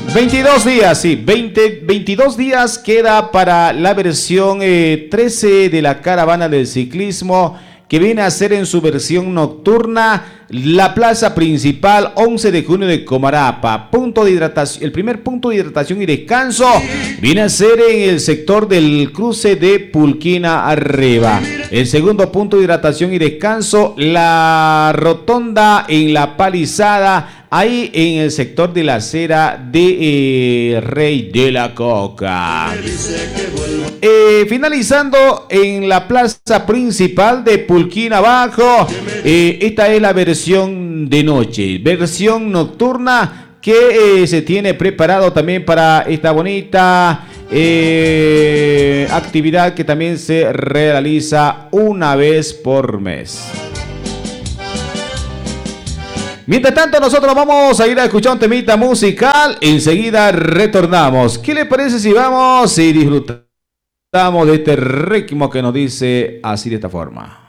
22 días, sí, 22 días queda para la versión 13 de la caravana del ciclismo, que viene a ser en su versión nocturna la plaza principal 11 de junio de Comarapa. Punto de hidratación, el primer punto de hidratación y descanso viene a ser en el sector del cruce de Pulquina arriba. El segundo punto de hidratación y descanso, la rotonda en la Palizada, ahí en el sector de la acera de Rey de la Coca. Finalizando en la plaza principal de Pulquina Abajo, esta es la versión de noche, versión nocturna que se tiene preparado también para esta bonita actividad que también se realiza una vez por mes. Mientras tanto, nosotros vamos a ir a escuchar un temita musical. Enseguida retornamos. ¿Qué le parece si vamos y disfrutamos de este ritmo que nos dice así de esta forma?